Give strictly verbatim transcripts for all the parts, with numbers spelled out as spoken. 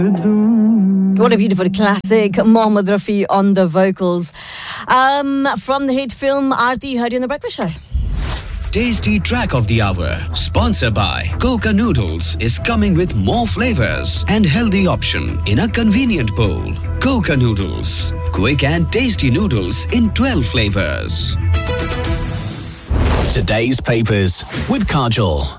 What a beautiful classic. Mohammed Rafi on the vocals. Um, from the hit film Aarti, heard you on The Breakfast Show. Tasty Track of the Hour, sponsored by Coca Noodles, is coming with more flavors and healthy option in a convenient bowl. Coca Noodles, quick and tasty noodles in twelve flavors. Today's papers with Kajol.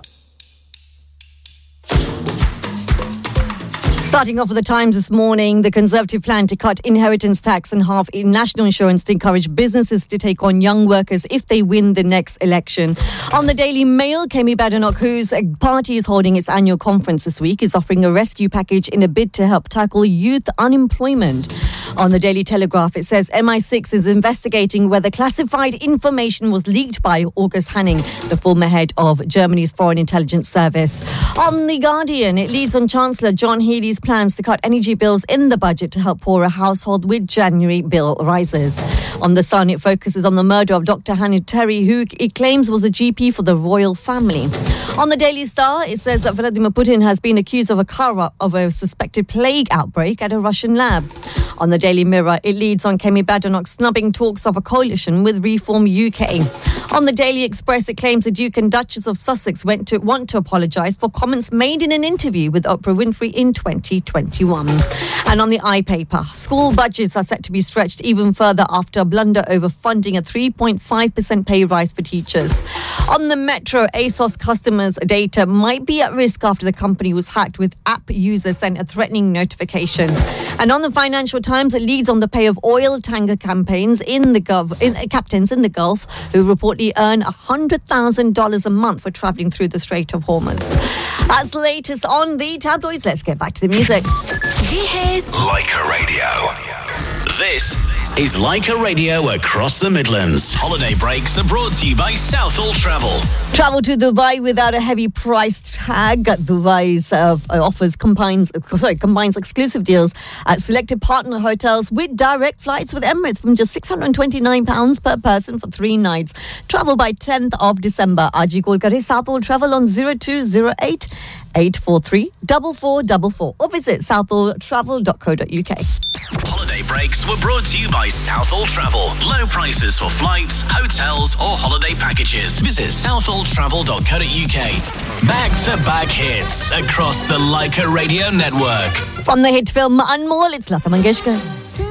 Starting off with the Times this morning, the Conservative plan to cut inheritance tax and half in national insurance to encourage businesses to take on young workers if they win the next election. On the Daily Mail, Kemi Badenoch, whose party is holding its annual conference this week, is offering a rescue package in a bid to help tackle youth unemployment. On the Daily Telegraph, it says M I six is investigating whether classified information was leaked by August Hanning, the former head of Germany's Foreign Intelligence Service. On The Guardian, it leads on Chancellor John Healey's plans to cut energy bills in the budget to help poorer households with January bill rises. On The Sun, it focuses on the murder of Doctor Hanu Terry, who it claims was a G P for the royal family. On the Daily Star, it says that Vladimir Putin has been accused of a cover-up of a suspected plague outbreak at a Russian lab. On the Daily Mirror, it leads on Kemi Badenoch snubbing talks of a coalition with Reform U K. On the Daily Express, it claims the Duke and Duchess of Sussex went to want to apologise for comments made in an interview with Oprah Winfrey in twenty twenty-one. And on the iPaper, school budgets are set to be stretched even further after a blunder over funding a three point five percent pay rise for teachers. On the Metro, ASOS customers' data might be at risk after the company was hacked, with app users sent a threatening notification. And on the Financial Times, it leads on the pay of oil tanker campaigns in the Gulf, in, uh, captains in the Gulf who reportedly earn one hundred thousand dollars a month for travelling through the Strait of Hormuz. That's the latest on the tabloids. Let's get back to the music. Leica Radio. This is Leica Radio across the Midlands. Holiday breaks are brought to you by Southall Travel. Travel to Dubai without a heavy price tag. Dubai's uh, offers combines sorry combines exclusive deals at selected partner hotels with direct flights with Emirates from just six hundred twenty-nine pounds per person for three nights. Travel by tenth of December. Aaj call kare Southall Travel on zero two zero eight eight four three four four four four or visit southall travel dot co dot uk. Holiday breaks were brought to you by Southall Travel. Low prices for flights, hotels or holiday packages. Visit southall travel dot co dot uk. Back-to-back hits across the Leica Radio network. From the hit film Anmol, it's Lata Mangeshkar.